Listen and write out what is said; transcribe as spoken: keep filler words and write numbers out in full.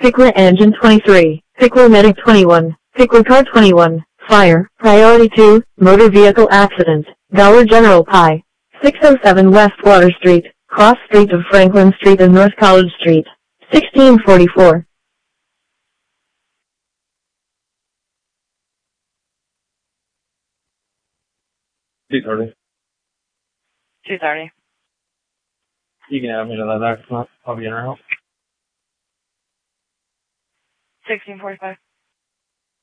Pickler Engine twenty-three, Pickler Medic twenty-one, Pickler Car twenty-one, Fire, Priority two, Motor Vehicle Accident, Dollar General Pie, six oh seven West Water Street, Cross Street of Franklin Street and North College Street, sixteen forty-four. two thirty. two thirty. You can add me to that next month. I'll be in or out. sixteen forty-five.